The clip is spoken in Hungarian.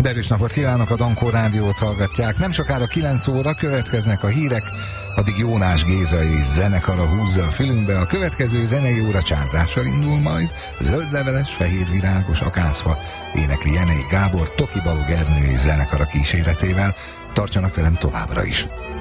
Erős napot kívánok, a Dankó Rádiót hallgatják. Nem sokára 9 óra következnek a hírek, addig Jónás Géza és zenekara húzza a fülünkbe. A következő zenei óra csárdással indul majd. Zöldleveles, fehérvirágos, akácfa énekli Jenei Gábor, Toki Balog Ernő és zenekara kíséretével. Tartsanak velem továbbra is!